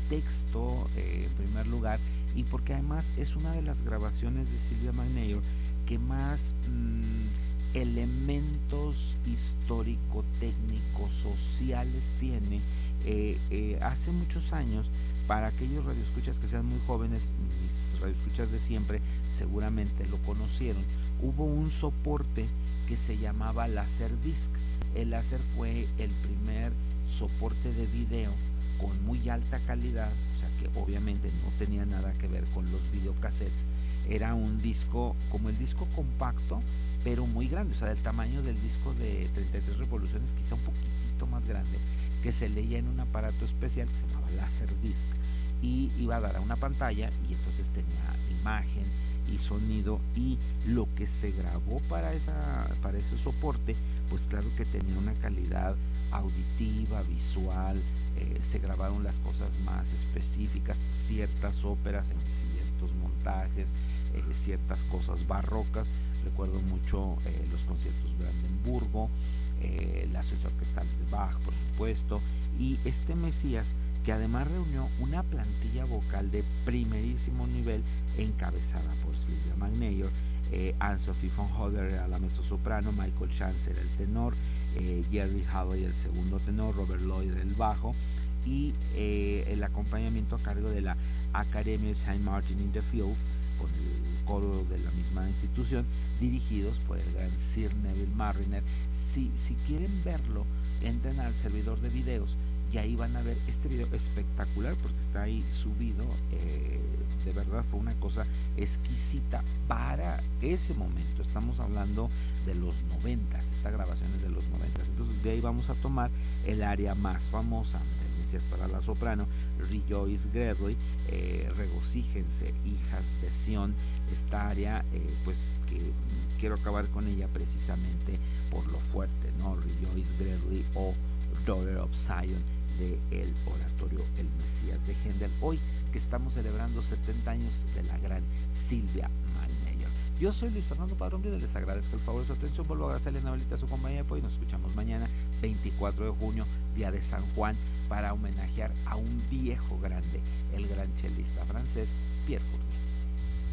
texto en primer lugar, y porque además es una de las grabaciones de Sylvia McNair que más elementos histórico-técnicos, sociales tiene. Hace muchos años, para aquellos radioescuchas que sean muy jóvenes, mis radioescuchas de siempre seguramente lo conocieron, hubo un soporte que se llamaba Laserdisc. El láser fue el primer soporte de video con muy alta calidad, o sea que obviamente no tenía nada que ver con los videocassettes. Era un disco como el disco compacto, pero muy grande, o sea, del tamaño del disco de 33 revoluciones, quizá un poquitito más grande, que se leía en un aparato especial que se llamaba Laserdisc, y iba a dar a una pantalla, y entonces tenía imagen y sonido, y lo que se grabó para ese soporte, pues claro que tenía una calidad auditiva, visual. Se grabaron las cosas más específicas, ciertas óperas en ciertos montajes, ciertas cosas barrocas. Recuerdo mucho los conciertos de Brandenburgo, las suites orquestales de Bach, por supuesto, y este Mesías, que además reunió una plantilla vocal de primerísimo nivel encabezada por Sylvia McNair. Anne-Sophie von Hodder era la mezzosoprano, Michael Chance era el tenor, Jerry Halley el segundo tenor, Robert Lloyd el bajo, y el acompañamiento a cargo de la Academia Saint Martin in the Fields, con el coro de la misma institución, dirigidos por el gran Sir Neville Marriner. Si quieren verlo, entren al servidor de videos y ahí van a ver este video espectacular porque está ahí subido. De verdad fue una cosa exquisita para ese momento. Estamos hablando de los 90, esta grabación es de los 90. Entonces de ahí vamos a tomar el área más famosa del Mesías para la soprano, Rejoice Greatly, regocíjense, hijas de Sión. Esta área, pues que quiero acabar con ella precisamente por lo fuerte, ¿no? Rejoice Greatly o Daughter of Zion, de el oratorio El Mesías de Händel, hoy que estamos celebrando 70 años de la gran Sylvia McNair. Yo soy Luis Fernando Padrón Vida, les agradezco el favor de su atención, vuelvo a agradecerle a Anabelita su compañía, pues nos escuchamos mañana 24 de junio, día de San Juan, para homenajear a un viejo grande, el gran chelista francés Pierre Fournier.